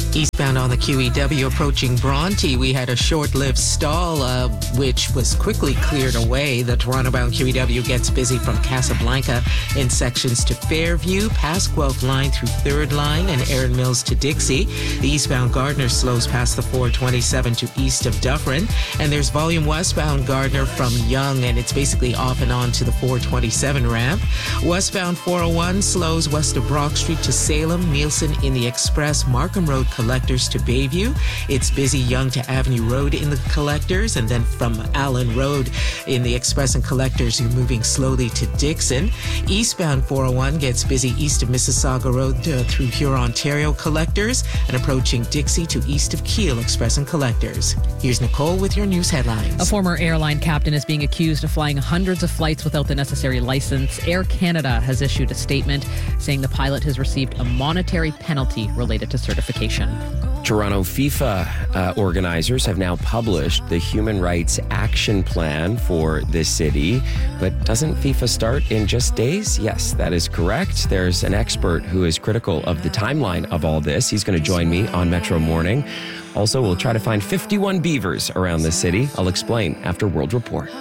Eastbound on the QEW approaching Bronte, we had a short-lived stall, which was quickly cleared away. The Toronto-bound QEW gets busy from Casablanca in sections to Fairview, past Guelph Line through 3rd Line and Erin Mills to Dixie. The eastbound Gardner slows past the 427 to east of Dufferin. And there's volume westbound Gardner from Yonge, and it's basically off and on to the 427 ramp. Westbound 401 slows west of Brock Street to Salem, Nielsen in the Express, Markham Road Collectors to Bayview. It's busy Yonge to Avenue Road in the Collectors, and then from Allen Road in the Express and Collectors, you're moving slowly to Dixon. Eastbound 401 gets busy east of Mississauga Road through Huron-Ontario Collectors and approaching Dixie to east of Kiel Express and Collectors. Here's Nicole with your news headlines. A former airline captain is being accused of flying hundreds of flights without the necessary license. Air Canada has issued a statement saying the pilot has received a monetary penalty related to certification. Toronto FIFA organizers have now published the Human Rights Action Plan for this city. But doesn't FIFA start in just days? Yes, that is correct. There's an expert who is critical of the timeline of all this. He's going to join me on Metro Morning. Also, we'll try to find 51 beavers around the city. I'll explain after World Report.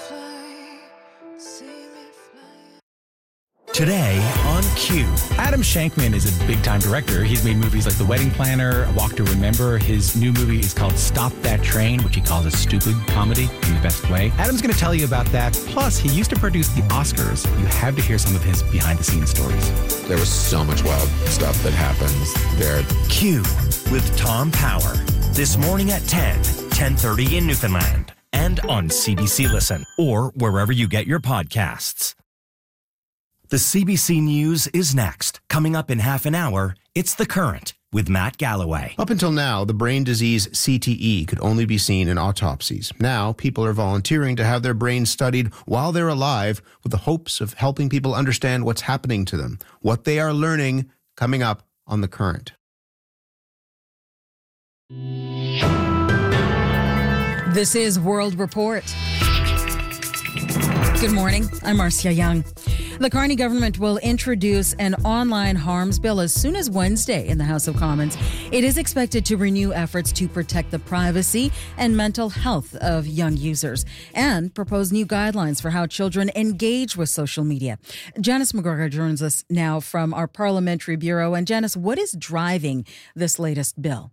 Today on Q. Adam Shankman is a big-time director. He's made movies like The Wedding Planner, A Walk to Remember. His new movie is called Stop That Train, which he calls a stupid comedy in the best way. Adam's going to tell you about that. Plus, he used to produce the Oscars. You have to hear some of his behind-the-scenes stories. There was so much wild stuff that happens there. Q with Tom Power. This morning at 10:30 in Newfoundland. And on CBC Listen or wherever you get your podcasts. The CBC News is next. Coming up in half an hour, it's The Current with Matt Galloway. Up until now, the brain disease CTE could only be seen in autopsies. Now, people are volunteering to have their brains studied while they're alive with the hopes of helping people understand what's happening to them, what they are learning, coming up on The Current. This is World Report. Good morning. I'm Marcia Young. The Carney government will introduce an online harms bill as soon as Wednesday in the House of Commons. It is expected to renew efforts to protect the privacy and mental health of young users and propose new guidelines for how children engage with social media. Janice McGregor joins us now from our Parliamentary Bureau. And Janice, what is driving this latest bill?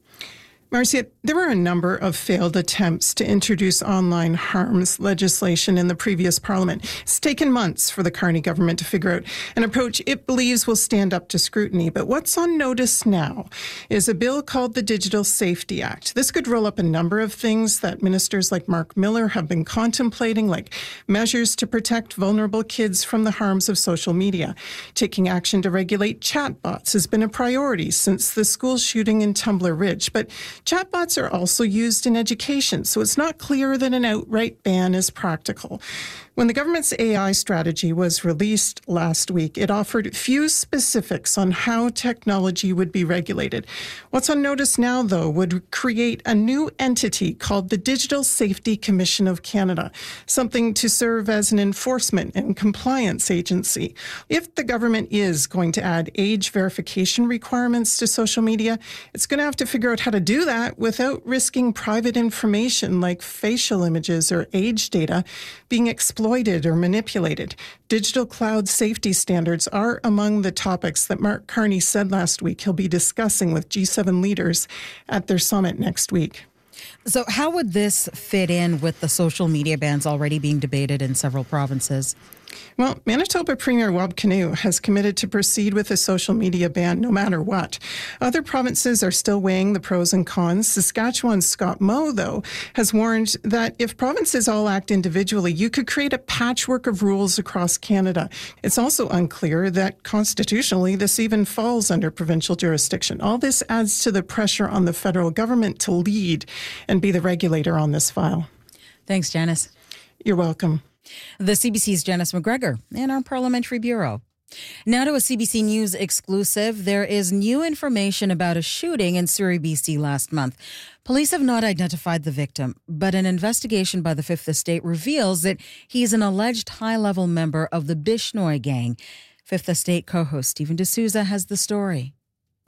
Marcia, there were a number of failed attempts to introduce online harms legislation in the previous Parliament. It's taken months for the Carney government to figure out an approach it believes will stand up to scrutiny. But what's on notice now is a bill called the Digital Safety Act. This could roll up a number of things that ministers like Mark Miller have been contemplating, like measures to protect vulnerable kids from the harms of social media. Taking action to regulate chatbots has been a priority since the school shooting in Tumbler Ridge. But chatbots are also used in education, so it's not clear that an outright ban is practical. When the government's AI strategy was released last week, it offered few specifics on how technology would be regulated. What's on notice now, though, would create a new entity called the Digital Safety Commission of Canada, something to serve as an enforcement and compliance agency. If the government is going to add age verification requirements to social media, it's going to have to figure out how to do that without risking private information like facial images or age data being exploited or manipulated. Digital cloud safety standards are among the topics that Mark Carney said last week he'll be discussing with G7 leaders at their summit next week. So how would this fit in with the social media bans already being debated in several provinces? Well, Manitoba Premier Wab Kinew has committed to proceed with a social media ban no matter what. Other provinces are still weighing the pros and cons. Saskatchewan's Scott Moe, though, has warned that if provinces all act individually, you could create a patchwork of rules across Canada. It's also unclear that constitutionally this even falls under provincial jurisdiction. All this adds to the pressure on the federal government to lead and be the regulator on this file. Thanks, Janice. You're welcome. The CBC's Janice McGregor in our Parliamentary Bureau. Now to a CBC News exclusive. There is new information about a shooting in Surrey, BC last month. Police have not identified the victim, but an investigation by the Fifth Estate reveals that he's an alleged high-level member of the Bishnoi gang. Fifth Estate co-host Stephen D'Souza has the story.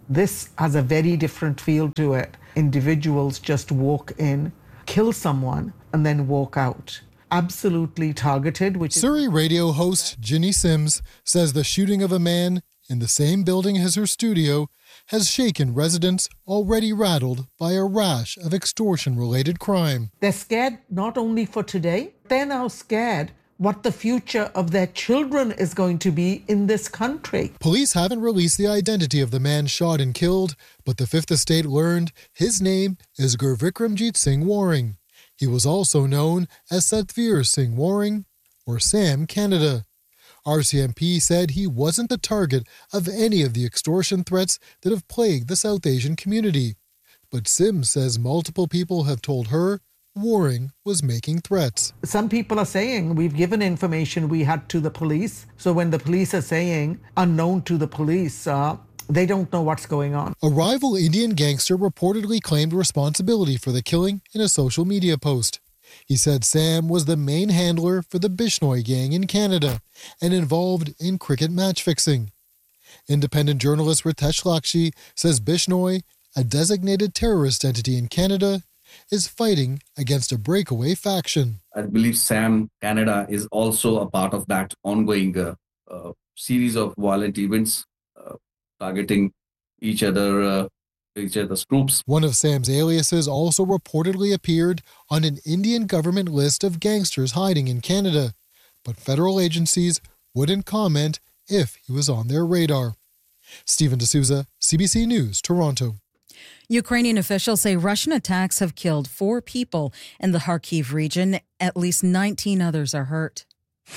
This has a very different feel to it. Individuals just walk in, kill someone, and then walk out. Absolutely targeted. Surrey radio host Ginny Sims says the shooting of a man in the same building as her studio has shaken residents already rattled by a rash of extortion-related crime. They're scared not only for today, they're now scared what the future of their children is going to be in this country. Police haven't released the identity of the man shot and killed, but the Fifth Estate learned his name is Gurvikramjit Singh Waring. He was also known as Satvir Singh Waring, or Sam Canada. RCMP said he wasn't the target of any of the extortion threats that have plagued the South Asian community. But Sims says multiple people have told her Waring was making threats. Some people are saying we've given information we had to the police. So when the police are saying unknown to the police, they don't know what's going on. A rival Indian gangster reportedly claimed responsibility for the killing in a social media post. He said Sam was the main handler for the Bishnoi gang in Canada and involved in cricket match fixing. Independent journalist Ritesh Lakshmi says Bishnoi, a designated terrorist entity in Canada, is fighting against a breakaway faction. I believe Sam Canada is also a part of that ongoing series of violent events targeting each other's groups. One of Sam's aliases also reportedly appeared on an Indian government list of gangsters hiding in Canada, but federal agencies wouldn't comment if he was on their radar. Stephen D'Souza, CBC News, Toronto. Ukrainian officials say Russian attacks have killed 4 people in the Kharkiv region. At least 19 others are hurt.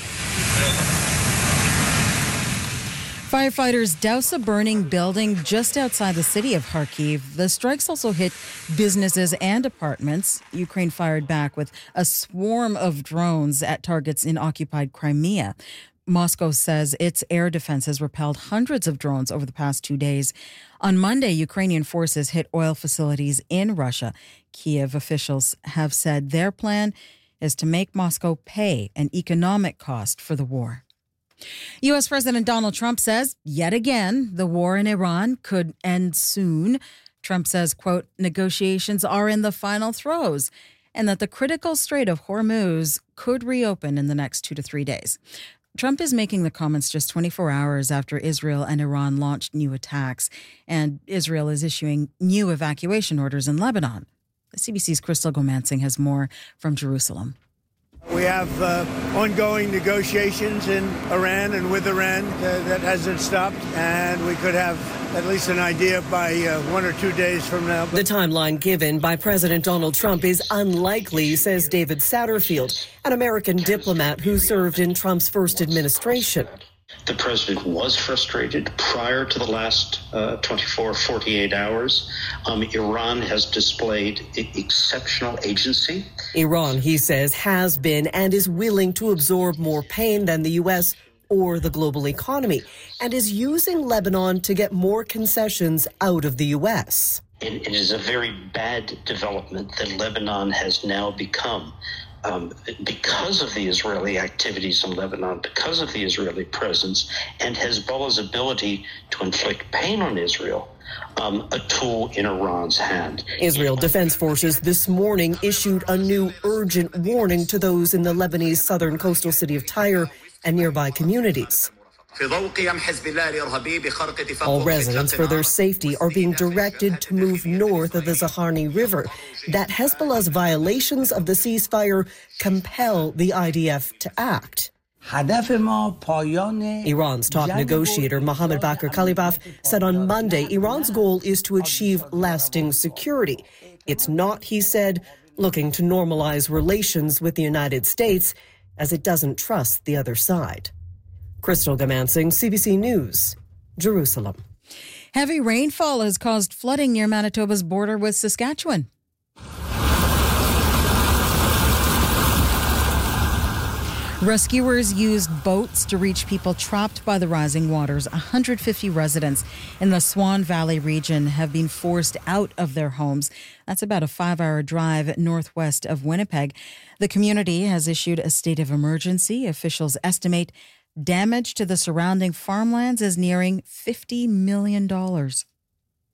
Firefighters douse a burning building just outside the city of Kharkiv. The strikes also hit businesses and apartments. Ukraine fired back with a swarm of drones at targets in occupied Crimea. Moscow says its air defenses repelled hundreds of drones over the past 2 days. On Monday, Ukrainian forces hit oil facilities in Russia. Kiev officials have said their plan is to make Moscow pay an economic cost for the war. U.S. President Donald Trump says, yet again, the war in Iran could end soon. Trump says, quote, negotiations are in the final throes, and that the critical Strait of Hormuz could reopen in the next 2 to 3 days. Trump is making the comments just 24 hours after Israel and Iran launched new attacks, and Israel is issuing new evacuation orders in Lebanon. CBC's Crystal Gomansing has more from Jerusalem. We have ongoing negotiations in Iran and with Iran that hasn't stopped, and we could have at least an idea by 1 or 2 days from now. The timeline given by President Donald Trump is unlikely, says David Satterfield, an American diplomat who served in Trump's first administration. The president was frustrated prior to the last 48 hours. Iran has displayed exceptional agency. Iran, he says, has been and is willing to absorb more pain than the U.S. or the global economy, and is using Lebanon to get more concessions out of the U.S. It is a very bad development that Lebanon has now become. Because of the Israeli activities in Lebanon, because of the Israeli presence, and Hezbollah's ability to inflict pain on Israel, a tool in Iran's hand. Israel Defense Forces this morning issued a new urgent warning to those in the Lebanese southern coastal city of Tyre and nearby communities. All residents, for their safety, are being directed to move north of the Zaharni River. That Hezbollah's violations of the ceasefire compel the IDF to act. Iran's top negotiator Mohammad Bakr Kalibaf said on Monday Iran's goal is to achieve lasting security. It's not, he said, looking to normalize relations with the United States, as it doesn't trust the other side. Crystal Gomansing, CBC News, Jerusalem. Heavy rainfall has caused flooding near Manitoba's border with Saskatchewan. Rescuers used boats to reach people trapped by the rising waters. 150 residents in the Swan Valley region have been forced out of their homes. That's about a 5-hour drive northwest of Winnipeg. The community has issued a state of emergency. Officials estimate damage to the surrounding farmlands is nearing $50 million.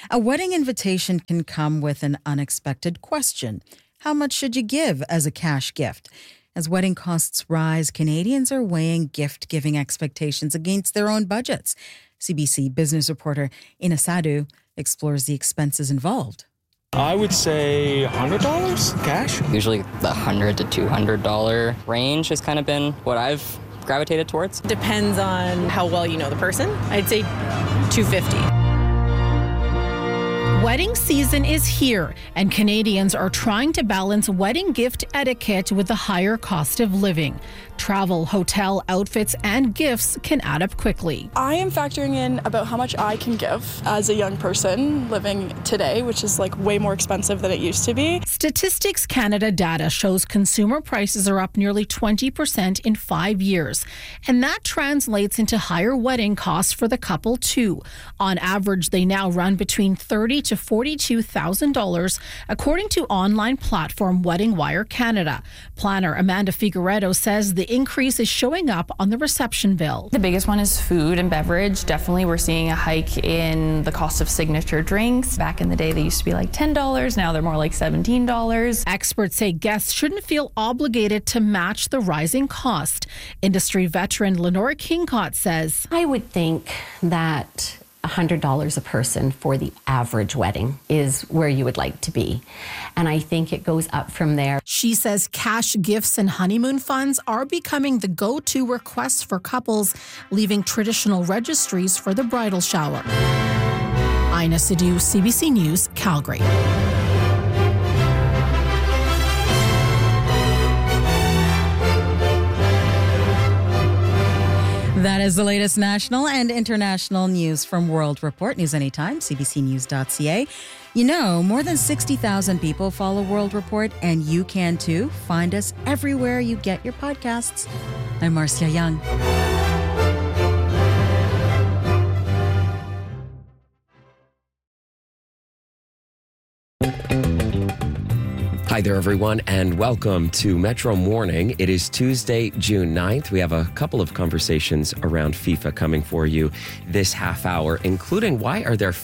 A wedding invitation can come with an unexpected question. How much should you give as a cash gift? As wedding costs rise, Canadians are weighing gift-giving expectations against their own budgets. CBC business reporter Ina Sadu explores the expenses involved. I would say $100 cash. Usually the $100 to $200 range has kind of been what I've gravitated towards. Depends on how well you know the person. I'd say $250. Wedding season is here, and Canadians are trying to balance wedding gift etiquette with the higher cost of living. Travel, hotel, outfits, and gifts can add up quickly. I am factoring in about how much I can give as a young person living today, which is like way more expensive than it used to be. Statistics Canada data shows consumer prices are up nearly 20% in 5 years, and that translates into higher wedding costs for the couple too. On average, they now run between $30,000 to $42,000, according to online platform Wedding Wire Canada. Planner Amanda Figueredo says the increase is showing up on the reception bill. The biggest one is food and beverage. Definitely we're seeing a hike in the cost of signature drinks. Back in the day, they used to be like $10. Now they're more like $17. Experts say guests shouldn't feel obligated to match the rising cost. Industry veteran Lenora Kingcott says, I would think that $100 a person for the average wedding is where you would like to be. And I think it goes up from there. She says cash gifts and honeymoon funds are becoming the go-to requests for couples, leaving traditional registries for the bridal shower. Ina Sadu, CBC News, Calgary. That is the latest national and international news from World Report. News anytime, cbcnews.ca. You know, more than 60,000 people follow World Report, and you can too. Find us everywhere you get your podcasts. I'm Marcia Young. Hi there, everyone, and welcome to Metro Morning. It is Tuesday, June 9th. We have a couple of conversations around FIFA coming for you this half hour, including why are there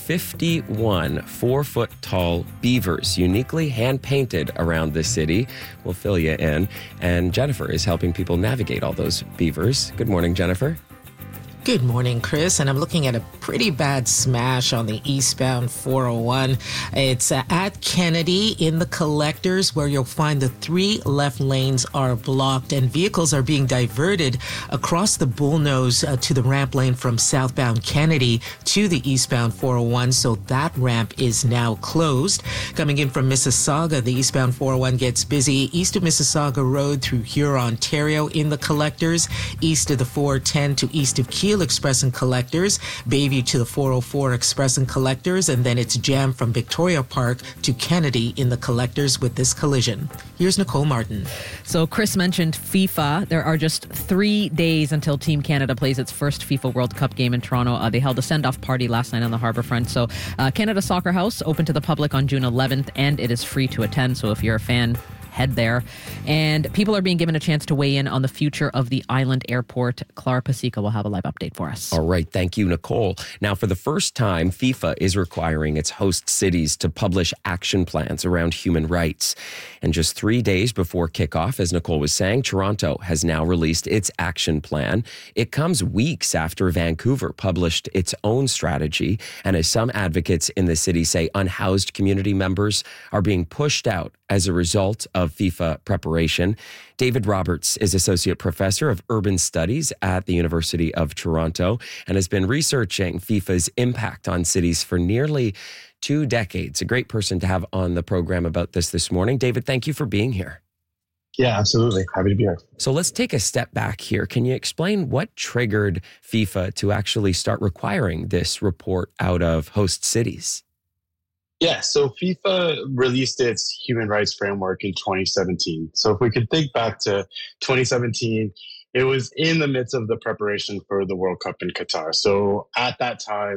51 4-foot-tall beavers uniquely hand-painted around the city? We'll fill you in. And Jennifer is helping people navigate all those beavers. Good morning, Jennifer. Good morning, Chris. And I'm looking at a pretty bad smash on the eastbound 401. It's at Kennedy in the collectors, where you'll find the 3 left lanes are blocked and vehicles are being diverted across the bullnose to the ramp lane from southbound Kennedy to the eastbound 401. So that ramp is now closed. Coming in from Mississauga, the eastbound 401 gets busy east of Mississauga Road through Huron, Ontario in the collectors, east of the 410 to east of Kiel Express and Collectors, Bayview to the 404 Express and Collectors, and then it's jammed from Victoria Park to Kennedy in the collectors with this collision. Here's Nicole Martin. So Chris mentioned FIFA. There are just 3 days until Team Canada plays its first FIFA World Cup game in Toronto. They held a send-off party last night on the Harbourfront. So Canada Soccer House open to the public on June 11th, and it is free to attend. So if you're a fan, head there. And people are being given a chance to weigh in on the future of the island airport. Clara Pasica will have a live update for us. All right. Thank you, Nicole. Now, for the first time, FIFA is requiring its host cities to publish action plans around human rights. And just 3 days before kickoff, as Nicole was saying, Toronto has now released its action plan. It comes weeks after Vancouver published its own strategy. And as some advocates in the city say, unhoused community members are being pushed out as a result of FIFA preparation. David Roberts is Associate Professor of Urban Studies at the University of Toronto and has been researching FIFA's impact on cities for nearly 2 decades. A great person to have on the program about this morning. David, thank you for being here. Yeah, absolutely. Happy to be here. So let's take a step back here. Can you explain what triggered FIFA to actually start requiring this report out of host cities? Yeah, so FIFA released its human rights framework in 2017. So if we could think back to 2017, it was in the midst of the preparation for the World Cup in Qatar. So at that time,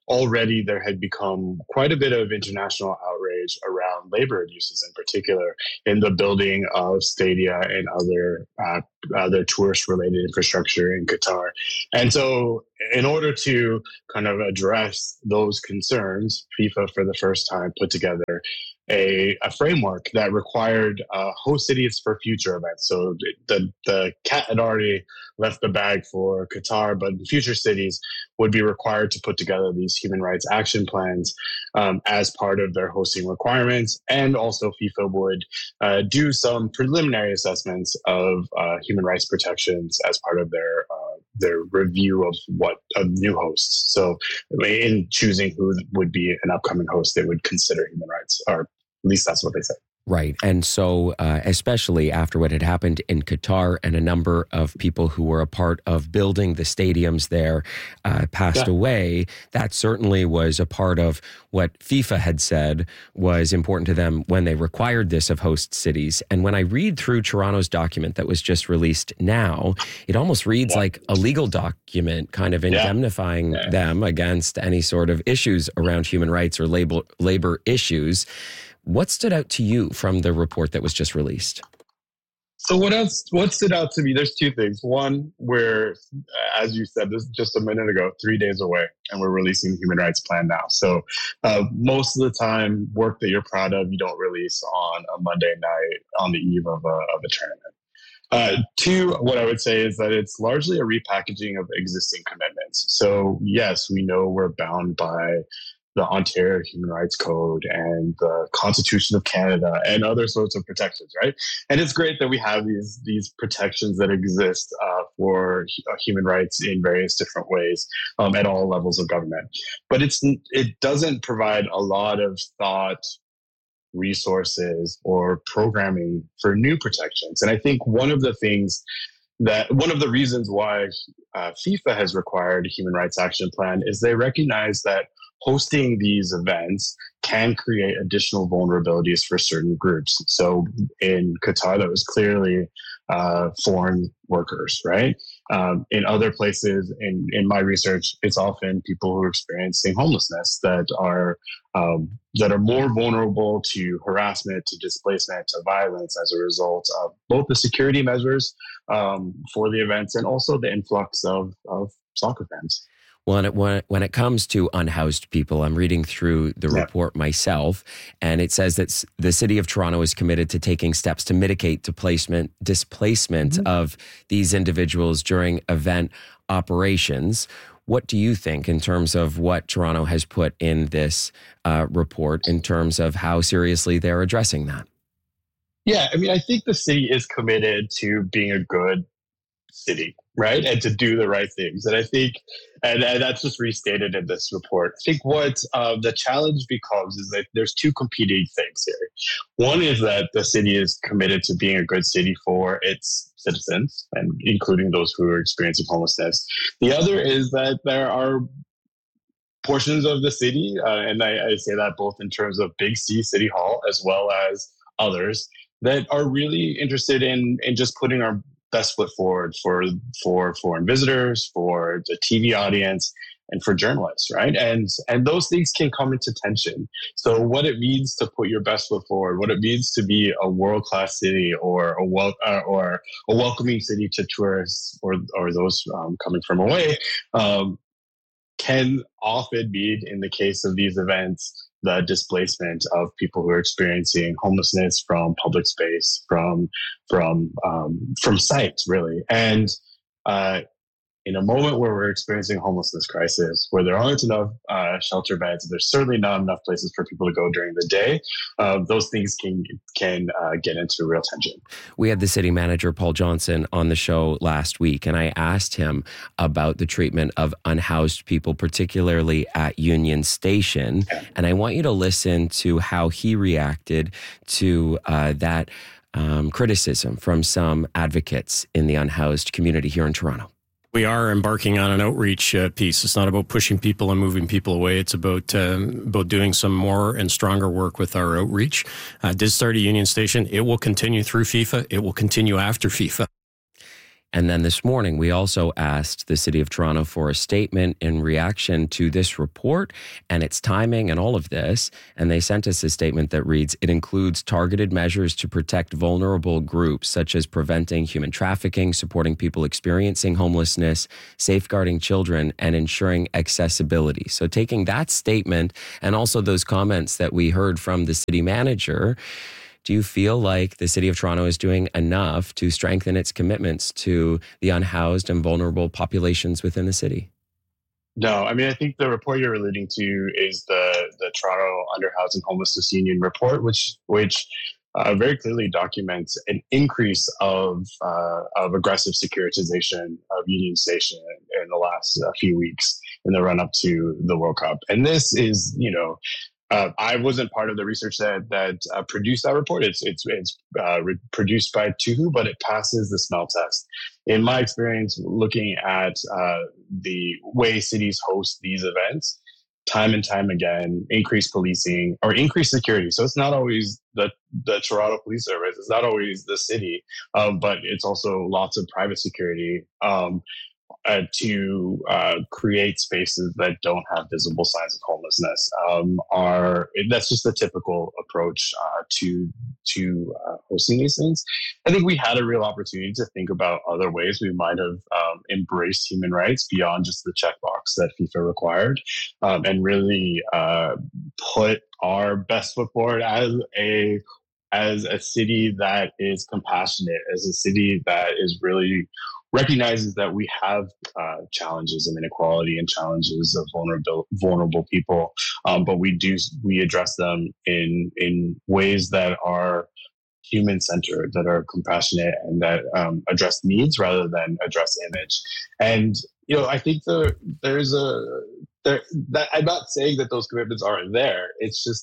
already there had become quite a bit of international outrage around labor abuses, in particular in the building of stadia and other tourist-related infrastructure in Qatar. And so in order to kind of address those concerns, FIFA for the first time put together a framework that required host cities for future events. So the cat had already left the bag for Qatar, but future cities would be required to put together these human rights action plans as part of their hosting requirements. And also FIFA would do some preliminary assessments of human rights protections as part of their review of new hosts. So in choosing who would be an upcoming host, they would consider human rights, or at least that's what they said. Right. And so especially after what had happened in Qatar, and a number of people who were a part of building the stadiums there passed away, that certainly was a part of what FIFA had said was important to them when they required this of host cities. And when I read through Toronto's document that was just released now, it almost reads like a legal document kind of indemnifying them against any sort of issues around human rights or labor issues. What stood out to you from the report that was just released? So what stood out to me, there's two things. One, where, as you said, this is just a minute ago, 3 days away, and we're releasing the Human Rights Plan now. So most of the time, work that you're proud of, you don't release on a Monday night on the eve of a tournament. Two, what I would say is that it's largely a repackaging of existing commitments. So yes, we know we're bound by the Ontario Human Rights Code and the Constitution of Canada and other sorts of protections, right? And it's great that we have these protections that exist for human rights in various different ways at all levels of government. But it doesn't provide a lot of thought, resources, or programming for new protections. And I think one of the reasons why FIFA has required a human rights action plan is they recognize that hosting these events can create additional vulnerabilities for certain groups. So in Qatar, that was clearly foreign workers, right? In other places, in my research, it's often people who are experiencing homelessness that are more vulnerable to harassment, to displacement, to violence as a result of both the security measures for the events and also the influx of soccer fans. Well, when it comes to unhoused people, I'm reading through the report myself, and it says that the City of Toronto is committed to taking steps to mitigate displacement of these individuals during event operations. What do you think in terms of what Toronto has put in this report in terms of how seriously they're addressing that? Yeah, I mean, I think the city is committed to being a good city, right? And to do the right things. And I think, and that's just restated in this report. I think what the challenge becomes is that there's two competing things here. One is that the city is committed to being a good city for its citizens, and including those who are experiencing homelessness. The other is that there are portions of the city, and I say that both in terms of Big C City Hall as well as others, that are really interested in just putting our best foot forward for foreign visitors, for the TV audience, and for journalists, right? And those things can come into tension. So what it means to put your best foot forward, what it means to be a world-class city or a welcoming city to tourists or those coming from away, can often mean, in the case of these events, the displacement of people who are experiencing homelessness from public space, from sites, really. And in a moment where we're experiencing a homelessness crisis, where there aren't enough shelter beds, there's certainly not enough places for people to go during the day, those things can get into real tension. We had the city manager, Paul Johnson, on the show last week, and I asked him about the treatment of unhoused people, particularly at Union Station. And I want you to listen to how he reacted to that criticism from some advocates in the unhoused community here in Toronto. We are embarking on an outreach piece. It's not about pushing people and moving people away. It's about doing some more and stronger work with our outreach. Did start at Union Station. It will continue through FIFA. It will continue after FIFA. And then this morning, we also asked the City of Toronto for a statement in reaction to this report and its timing and all of this. And they sent us a statement that reads, it includes targeted measures to protect vulnerable groups, such as preventing human trafficking, supporting people experiencing homelessness, safeguarding children, and ensuring accessibility. So taking that statement and also those comments that we heard from the city manager, do you feel like the City of Toronto is doing enough to strengthen its commitments to the unhoused and vulnerable populations within the city? No, I mean, I think the report you're alluding to is the Toronto Underhoused and Homelessness Union report, which very clearly documents an increase of aggressive securitization of Union Station in the last few weeks in the run up to the World Cup. And this is, I wasn't part of the research that produced that report. It's produced by TUHU, but it passes the smell test. In my experience, looking at the way cities host these events, time and time again, increased policing or increased security. So it's not always the Toronto Police Service. It's not always the city, but it's also lots of private security. To create spaces that don't have visible signs of homelessness that's just the typical approach to hosting these things. I think we had a real opportunity to think about other ways we might have embraced human rights beyond just the checkbox that FIFA required, and really put our best foot forward as a city that is compassionate, as a city that is really recognizes that we have challenges of inequality and challenges of vulnerable people, but we address them in ways that are human-centered, that are compassionate, and that address needs rather than address image. And I think I'm not saying that those commitments aren't there. It's just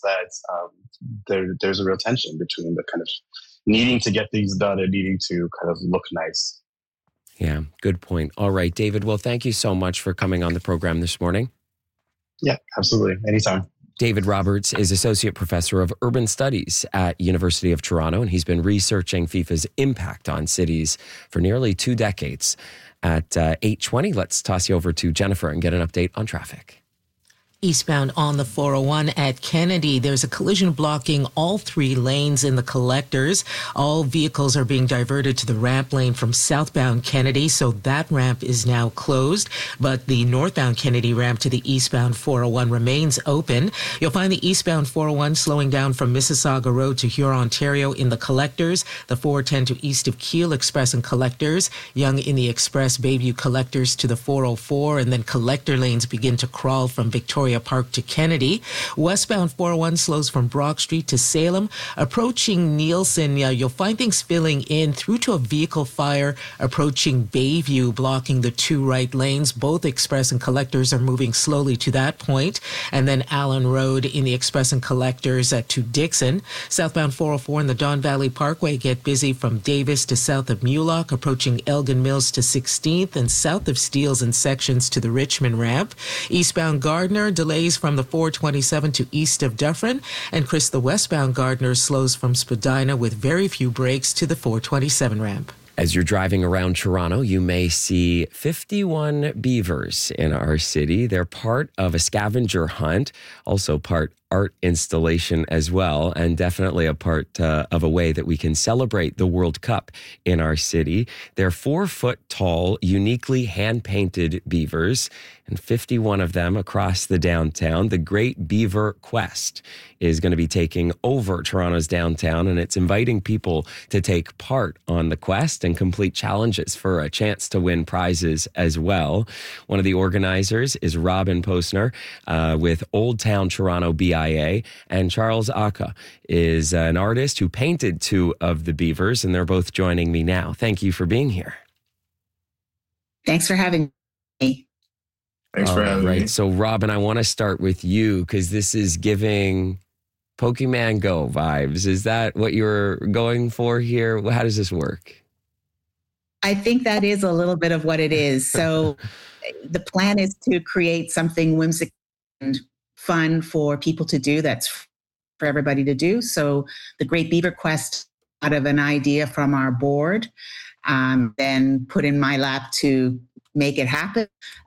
that there's a real tension between the kind of needing to get things done and needing to kind of look nice. Yeah, good point. All right, David. Well, thank you so much for coming on the program this morning. Yeah, absolutely. Anytime. David Roberts is Associate Professor of Urban Studies at University of Toronto, and he's been researching FIFA's impact on cities for nearly 2 decades. At 8:20, let's toss you over to Jennifer and get an update on traffic. Eastbound on the 401 at Kennedy, there's a collision blocking all 3 lanes in the collectors. All vehicles are being diverted to the ramp lane from southbound Kennedy, so that ramp is now closed. But the northbound Kennedy ramp to the eastbound 401 remains open. You'll find the eastbound 401 slowing down from Mississauga Road to Huron, Ontario in the collectors, the 410 to east of Keele Express and collectors, Yonge in the Express Bayview collectors to the 404, and then collector lanes begin to crawl from Victoria Park to Kennedy. Westbound 401 slows from Brock Street to Salem. Approaching Nielsen, you'll find things filling in through to a vehicle fire approaching Bayview, blocking the 2 right lanes. Both express and collectors are moving slowly to that point. And then Allen Road in the express and collectors to Dixon. Southbound 404 and the Don Valley Parkway get busy from Davis to south of Mulock, approaching Elgin Mills to 16th, and south of Steeles in sections to the Richmond ramp. Eastbound Gardner delays from the 427 to east of Dufferin, and Chris, the westbound Gardner slows from Spadina with very few breaks to the 427 ramp. As you're driving around Toronto, you may see 51 beavers in our city. They're part of a scavenger hunt, also part art installation as well, and definitely a part of a way that we can celebrate the World Cup in our city. They're 4-foot tall, uniquely hand-painted beavers, and 51 of them across the downtown. The Great Beaver Quest is going to be taking over Toronto's downtown, and it's inviting people to take part on the quest and complete challenges for a chance to win prizes as well. One of the organizers is Robin Posner with Old Town Toronto BIA, and Charles Aka is an artist who painted 2 of the beavers, and they're both joining me now. Thank you for being here. Thanks for having me. Thanks for having me. So, Robin, I want to start with you because this is giving Pokemon Go vibes. Is that what you're going for here? How does this work? I think that is a little bit of what it is. So the plan is to create something whimsical and fun for people to do. That's for everybody to do. So the Great Beaver Quest out of an idea from our board, then put in my lap to make it happen.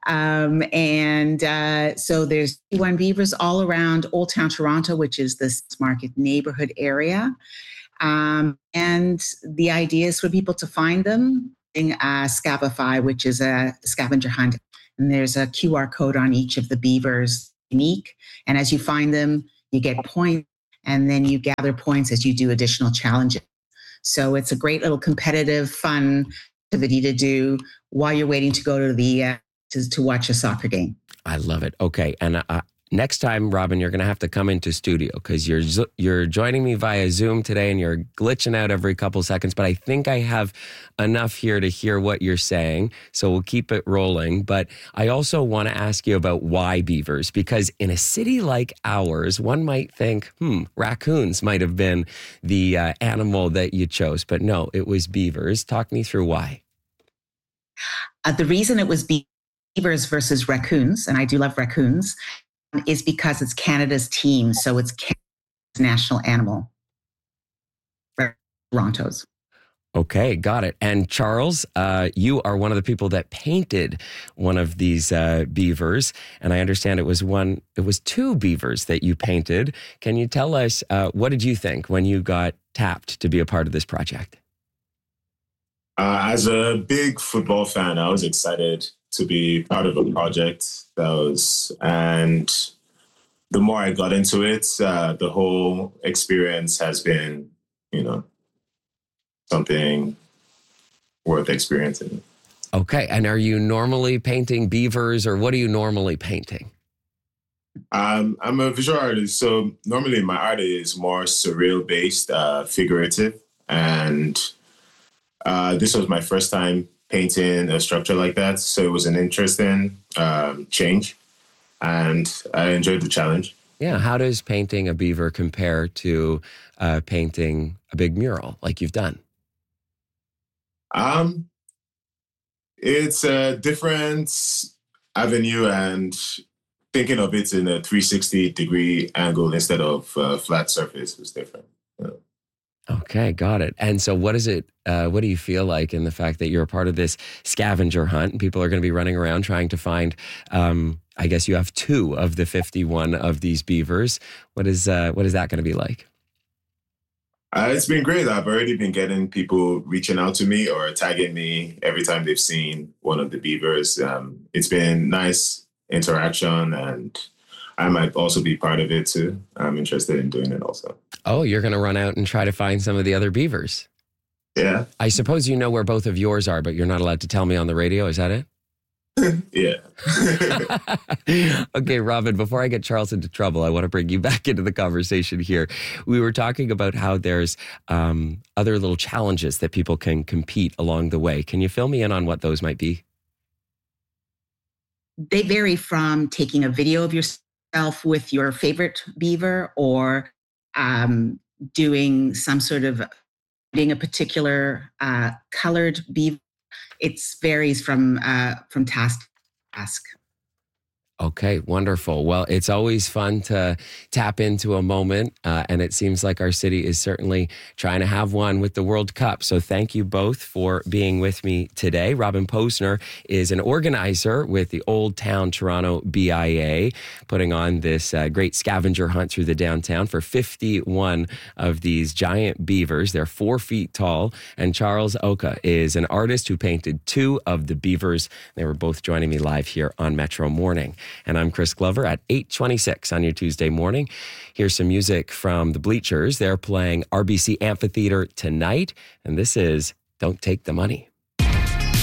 So there's 51 beavers all around Old Town Toronto, which is the Market neighborhood area. And the idea is for people to find them in Scavify, which is a scavenger hunt. And there's a QR code on each of the beavers, unique. And as you find them, you get points, and then you gather points as you do additional challenges. So it's a great little competitive, fun activity to do while you're waiting to go to the to watch a soccer game. I love it. Okay, and next time, Robin, you're going to have to come into studio because you're joining me via Zoom today, and you're glitching out every couple seconds. But I think I have enough here to hear what you're saying, so we'll keep it rolling. But I also want to ask you about why beavers, because in a city like ours, one might think, raccoons might have been the animal that you chose, but no, it was beavers. Talk me through why. The reason it was beavers versus raccoons, and I do love raccoons, is because it's Canada's team. So it's Canada's national animal. Toronto's. Okay, got it. And Charles, you are one of the people that painted one of these beavers. And I understand it was two beavers that you painted. Can you tell us, what did you think when you got tapped to be a part of this project? As a big football fan, I was excited to be part of a project and the more I got into it, the whole experience has been, something worth experiencing. Okay. And are you normally painting beavers, or what are you normally painting? I'm a visual artist. So normally my art is more surreal based, figurative. And this was my first time painting a structure like that. So it was an interesting change, and I enjoyed the challenge. Yeah. How does painting a beaver compare to painting a big mural like you've done? It's a different avenue, and thinking of it in a 360-degree angle instead of a flat surface was different. Yeah. Okay, got it. And so what do you feel like in the fact that you're a part of this scavenger hunt and people are going to be running around trying to find, I guess you have 2 of the 51 of these beavers. What is that going to be like? It's been great. I've already been getting people reaching out to me or tagging me every time they've seen one of the beavers. It's been nice interaction, and I might also be part of it too. I'm interested in doing it also. Oh, you're going to run out and try to find some of the other beavers. Yeah. I suppose you know where both of yours are, but you're not allowed to tell me on the radio. Is that it? Yeah. Okay, Robin, before I get Charles into trouble, I want to bring you back into the conversation here. We were talking about how there's other little challenges that people can compete along the way. Can you fill me in on what those might be? They vary from taking a video of yourself with your favorite beaver, or doing some sort of being a particular colored beaver. It varies from task to task. Okay, wonderful. Well, it's always fun to tap into a moment, and it seems like our city is certainly trying to have one with the World Cup. So thank you both for being with me today. Robin Posner is an organizer with the Old Town Toronto BIA, putting on this great scavenger hunt through the downtown for 51 of these giant beavers. They're 4 feet tall. And Charles Oka is an artist who painted 2 of the beavers. They were both joining me live here on Metro Morning. And I'm Chris Glover at 8:26 on your Tuesday morning. Here's some music from the Bleachers. They're playing RBC Amphitheater tonight. And this is Don't Take the Money.